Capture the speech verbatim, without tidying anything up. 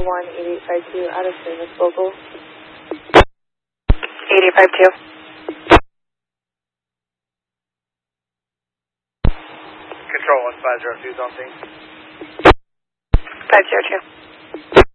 one eight eight five two out of service local. eight eight five two. Control one five zero two is on scene. five zero two.